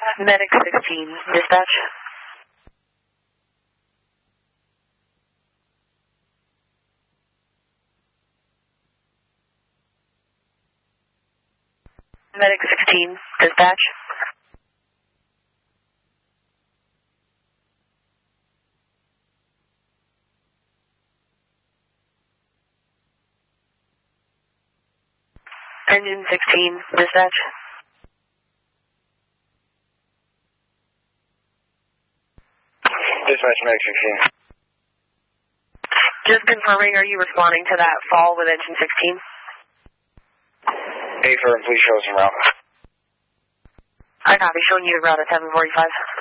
Medic 16, dispatch. Medic 16, dispatch. Engine 16, dispatch. Dispatch, Medic 16. Just confirming, are you responding to that fall with engine 16? Affirm, please show us en route. I copy, showing you the route at 745.